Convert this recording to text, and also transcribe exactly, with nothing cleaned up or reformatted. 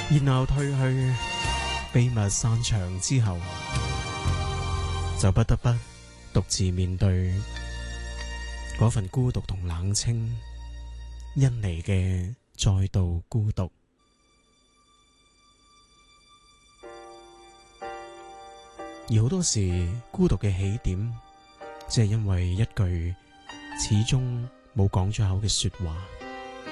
熱鬧退去，秘密散場之後，就不得不獨自面對嗰份孤獨同冷清，因嚟嘅再度孤獨。而好多時，孤獨嘅起點，只係因為一句始終冇講出口嘅說話。